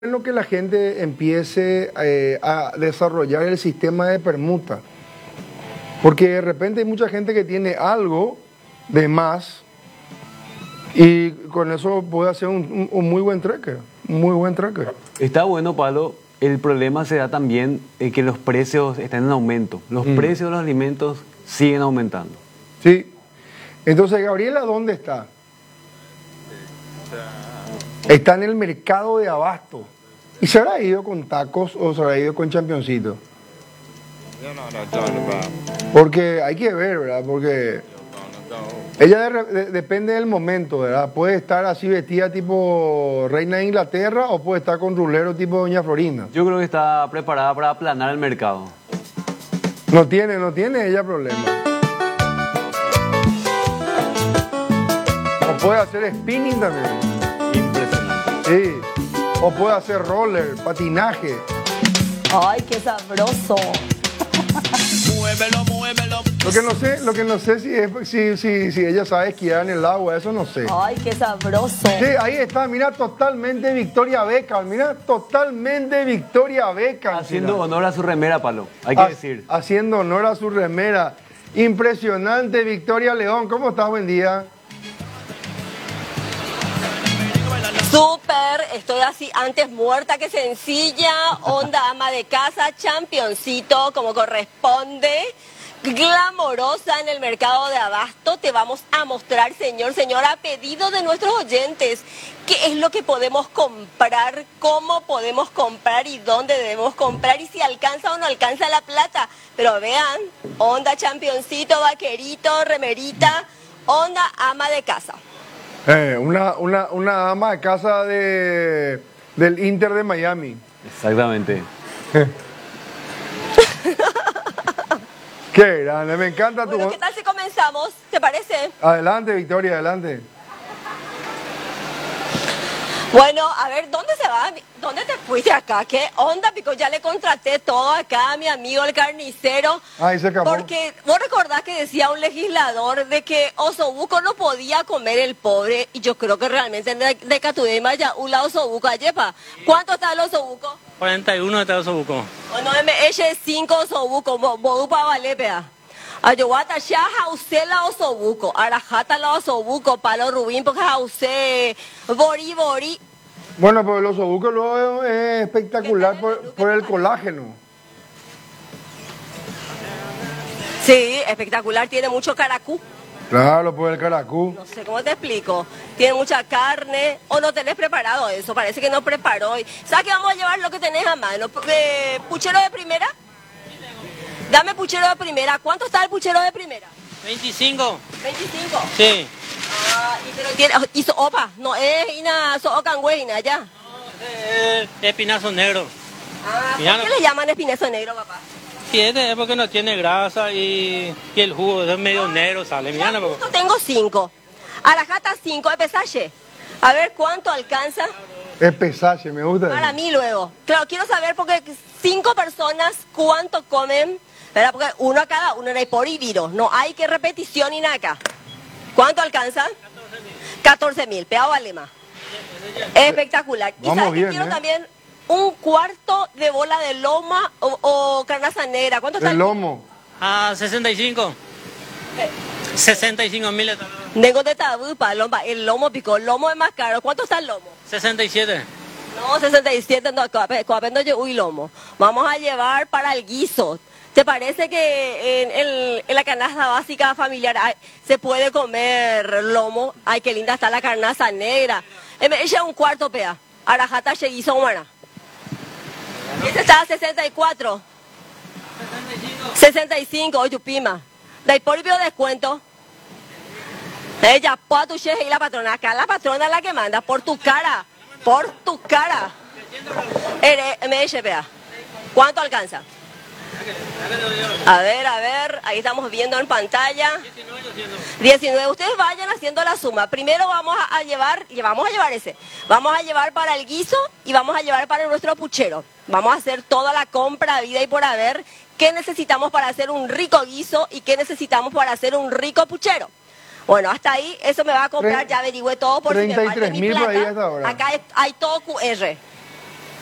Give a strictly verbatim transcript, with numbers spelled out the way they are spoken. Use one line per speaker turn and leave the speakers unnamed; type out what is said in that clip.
Bueno que la gente empiece eh, a desarrollar el sistema de permuta, porque de repente hay mucha gente que tiene algo de más y con eso puede hacer un, un, un muy buen tracker, un muy buen tracker.
Está bueno, Pablo. El problema se da también en que los precios están en aumento. Los mm. precios de los alimentos siguen aumentando.
Sí. Entonces, Gabriela, ¿dónde está? Está en el mercado de abasto. ¿Y se habrá ido con tacos o se habrá ido con championcito? Porque hay que ver, ¿verdad? Porque ella de, de, depende del momento, ¿verdad? Puede estar así vestida tipo reina de Inglaterra o puede estar con rulero tipo doña Florinda.
Yo creo que está preparada para aplanar el mercado.
No tiene, no tiene ella problema. O puede hacer spinning también.
Impresionante.
Sí. O puede hacer roller, patinaje.
¡Ay, qué sabroso!
Muévelo, muévelo.
Lo que no sé, lo que no sé si, es, si, si, si ella sabe esquiar en el agua, eso no sé.
¡Ay, qué sabroso!
Sí, ahí está, mira, totalmente Victoria Beckham, mira, totalmente Victoria Beckham.
Haciendo
mira.
honor a su remera, Pablo, hay que
Ha,
decir.
Haciendo honor a su remera. Impresionante, Victoria León. ¿Cómo estás? Buen día.
Súper, estoy así antes muerta que sencilla, onda ama de casa, championcito como corresponde, glamorosa en el mercado de abasto. Te vamos a mostrar, señor, señora, a pedido de nuestros oyentes, qué es lo que podemos comprar, cómo podemos comprar y dónde debemos comprar y si alcanza o no alcanza la plata. Pero vean, onda championcito, vaquerito, remerita, onda ama de casa.
Eh, una, una, una ama de casa de, del Inter de Miami.
Exactamente.
Qué grande, me encanta tu...
Bueno, ¿qué tal si comenzamos? ¿Te parece?
Adelante, Victoria, adelante.
Bueno, a ver, ¿dónde se va? ¿Dónde te fuiste acá? ¿Qué onda? Pico, ya le contraté todo acá a mi amigo el carnicero.
Ahí se acabó.
Porque vos recordás que decía un legislador de que Osobuco no podía comer el pobre. Y yo creo que realmente de, de Catudema ya un lado Osobuco ayepa. ¿Cuánto está el Osobuco?
cuarenta y uno está el Osobuco.
Bueno, me eche cinco Osobuco, bodupa vale, pea. Ayowata ya jause la Osobuco, arajata la Osobuco, palo rubín porque jause bori bori.
Bueno, pues el osobuco luego es espectacular por, por el colágeno.
Sí, espectacular, tiene mucho caracú.
Claro, por el caracú.
No sé cómo te explico. Tiene mucha carne. ¿O no tenés preparado eso? Parece que no preparó hoy. ¿Sabes que vamos a llevar lo que tenés a mano? Eh, ¿Puchero de primera? Dame puchero de primera. ¿Cuánto está el puchero de primera?
veinticinco.
¿veinticinco?
Sí.
Ah, y pero tiene... Hizo opa. No, es ina soocangüeina, ya.
No, es espinazo negro.
Ah, ¿por
Ya
qué
no-
le llaman espinazo negro, papá?
Sí, este es porque no tiene grasa y, y el jugo es medio negro, sale. Mira,
Ya
no,
justo tengo cinco. Arajata cinco de pesaje. A ver cuánto alcanza
Es pesaje, me gusta.
para mí luego. Claro, quiero saber porque cinco personas cuánto comen, ¿verdad? Porque uno a cada uno no hay por viro. No hay que repetición ni nada acá. ¿Cuánto alcanza? catorce mil. Pea vale más. Espectacular. Y
Vamos
sabes que
bien,
quiero
¿eh?
también un cuarto de bola de loma o, o carnaza negra. ¿Cuánto está
El lomo.
a sesenta y cinco. sesenta y cinco mil está.
Nego de tabú para loma. El lomo pico. El lomo es más caro. ¿Cuánto está el lomo?
sesenta y siete.
No, sesenta y siete, no, coapendo yo, uy, lomo. Vamos a llevar para el guiso. ¿Te parece que en, el- en la canasta básica familiar hay- se puede comer lomo? Ay, qué linda está la carnaza negra. Eh, me echa un cuarto, pea. Arajata, che, guiso, humana. Este está a sesenta y cuatro. sesenta y cinco, oye, pima. De ahí por vio descuento. Ella, pues tu che y la patrona. Acá la patrona es la que manda. Por tu cara. Por tu cara. Ere- Me eche, pea. ¿Cuánto alcanza? A ver, a ver, ahí estamos viendo en pantalla. diecinueve. Ustedes vayan haciendo la suma. Primero vamos a, a llevar, y vamos a llevar ese. Vamos a llevar para el guiso y vamos a llevar para nuestro puchero. Vamos a hacer toda la compra, vida y por haber. ¿Qué necesitamos para hacer un rico guiso y qué necesitamos para hacer un rico puchero? Bueno, hasta ahí, eso me va a comprar,
Tre-
ya averigüé todo por si me
treinta y
falta
tres
mi
mil por ahí
plata.
hasta ahora.
Acá hay, hay todo Q R.